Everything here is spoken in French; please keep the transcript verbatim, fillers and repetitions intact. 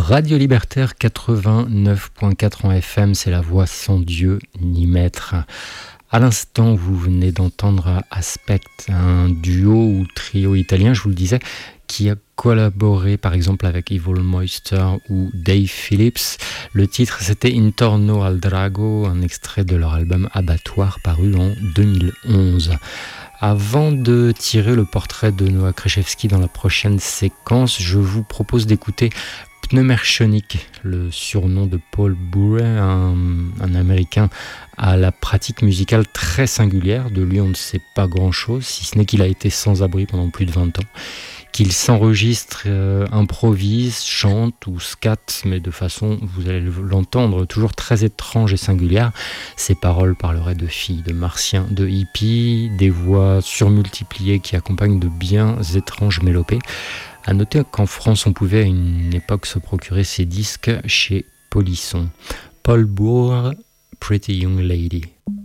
Radio Libertaire quatre-vingt-neuf point quatre en F M, c'est la voix sans Dieu ni maître. À l'instant, vous venez d'entendre Aspect, un duo ou trio italien, je vous le disais, qui a collaboré par exemple avec Evil Moister ou Dave Phillips. Le titre c'était Intorno al Drago, un extrait de leur album Abattoir paru en deux mille onze. Avant de tirer le portrait de Noah Kreshevski dans la prochaine séquence, je vous propose d'écouter Pneumerchonic, le surnom de Paul Burrell, un, un Américain à la pratique musicale très singulière. De lui, on ne sait pas grand-chose, si ce n'est qu'il a été sans abri pendant plus de vingt ans, qu'il s'enregistre, euh, improvise, chante ou scatte, mais de façon, vous allez l'entendre, toujours très étrange et singulière. Ses paroles parleraient de filles, de martiens, de hippies, des voix surmultipliées qui accompagnent de bien étranges mélopées. À noter qu'en France, on pouvait à une époque se procurer ces disques chez Polisson. Paul Burrell, Pretty Young Lady.